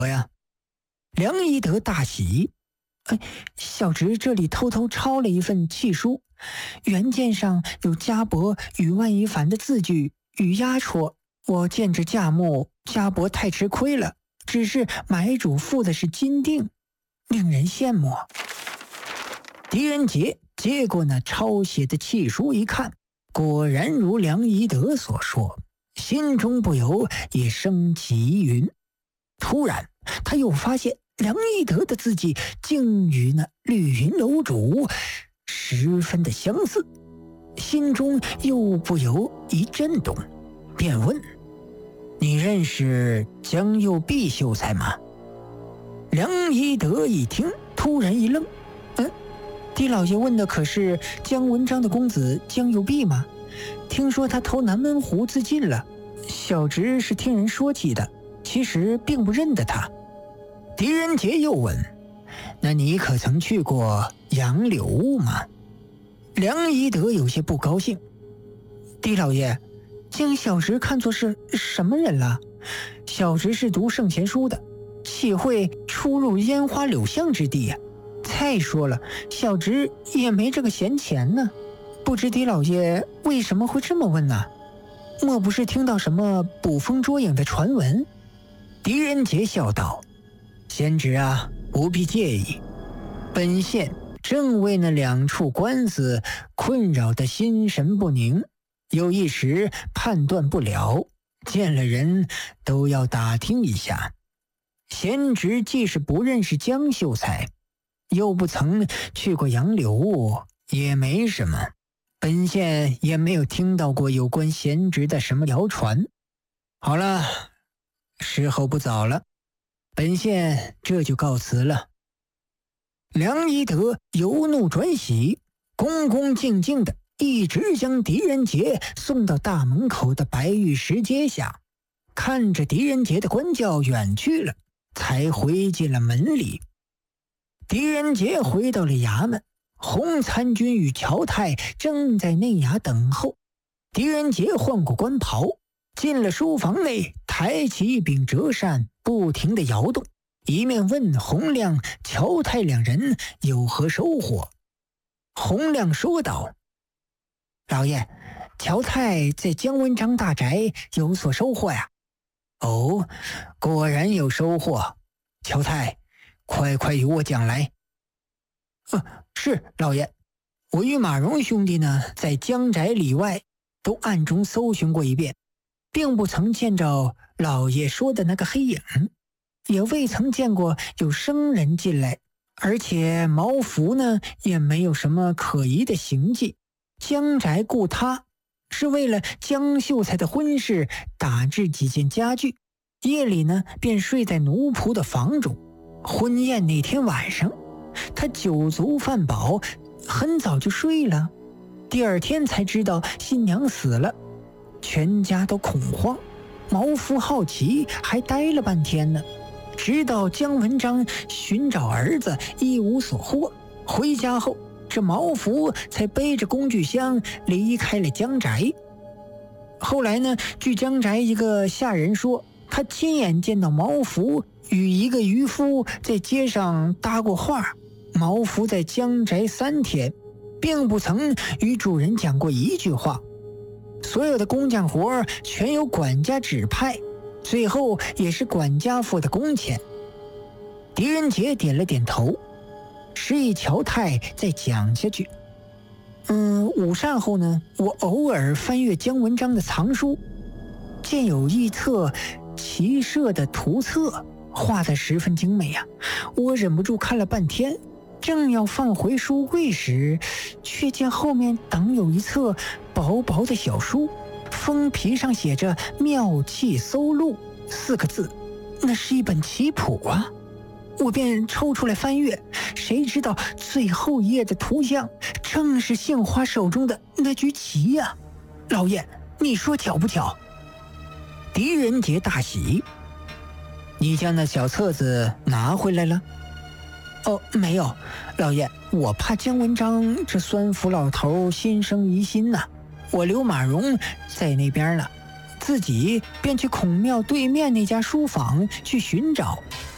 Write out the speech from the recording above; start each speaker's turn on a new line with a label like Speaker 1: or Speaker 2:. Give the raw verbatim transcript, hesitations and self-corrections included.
Speaker 1: 梁一德大喜，哎，小侄这里偷偷抄了一份契书，原件上有家伯与万一凡的字据与押戳，我见着价目，家伯太吃亏了，只是买主付的是金锭，令人羡慕。狄仁杰接过那抄写的契书一看，果然如梁一德所说，心中不由也升起疑云。突然他又发现梁一德的字迹竟与那绿云楼主十分的相似，心中又不由一震动，便问：你认识江右弼秀才吗？梁一德一听，突然一愣，嗯，狄老爷问的可是姜文章的公子江右弼吗？听说他投南门湖自尽了，小侄是听人说起的，其实并不认得他。狄仁杰又问：那你可曾去过杨柳屋吗？梁一德有些不高兴：狄老爷将小侄看作是什么人了？小侄是读圣贤书的，岂会出入烟花柳巷之地呀、啊？再说了，小侄也没这个闲钱呢，不知狄老爷为什么会这么问呢？莫不是听到什么捕风捉影的传闻？狄仁杰笑道：贤侄啊，不必介意，本县正为那两处官司困扰得心神不宁，有一时判断不了，见了人都要打听一下。贤侄既是不认识江秀才，又不曾去过杨柳屋，也没什么，本县也没有听到过有关贤侄的什么谣传。好了，时候不早了，本县这就告辞了。梁一德由怒转喜，恭恭敬敬的一直将狄仁杰送到大门口的白玉石阶下，看着狄仁杰的官轿远去了，才回进了门里。狄仁杰回到了衙门，洪参军与乔太正在内衙等候。狄仁杰换过官袍，进了书房内，抬起一柄折扇，不停地摇动，一面问洪亮、乔太两人有何收获。洪亮说道：老爷，乔太在姜文章大宅有所收获呀。哦，果然有收获。乔太，快快与我讲来。呃，是老爷，我与马荣兄弟呢，在江宅里外都暗中搜寻过一遍，并不曾见着老爷说的那个黑影，也未曾见过有生人进来，而且毛福呢也没有什么可疑的行迹。江宅雇他是为了江秀才的婚事打制几件家具，夜里呢便睡在奴仆的房中。婚宴那天晚上，他酒足饭饱，很早就睡了。第二天才知道新娘死了，全家都恐慌。毛夫好奇，还待了半天呢。直到姜文章寻找儿子一无所获，回家后，这毛夫才背着工具箱离开了江宅。后来呢，据江宅一个下人说，他亲眼见到毛夫与一个渔夫在街上搭过话。毛夫在江宅三天，并不曾与主人讲过一句话。所有的工匠活全由管家指派，最后也是管家付的工钱。狄仁杰点了点头，示意乔太再讲下去。嗯，午膳后呢，我偶尔翻阅姜文章的藏书，见有一册骑射的图册，画得十分精美啊，我忍不住看了半天。正要放回书柜时，却见后面挡有一册薄薄的小书，封皮上写着妙器搜录四个字，那是一本棋谱啊。我便抽出来翻阅，谁知道最后一页的图像正是杏花手中的那局棋呀、啊！老爷，你说巧不巧？狄仁杰大喜：你将那小册子拿回来了？哦，没有，老爷，我怕姜文章这酸腐老头心生疑心呐、啊，我留马荣在那边了，自己便去孔庙对面那家书坊去寻找。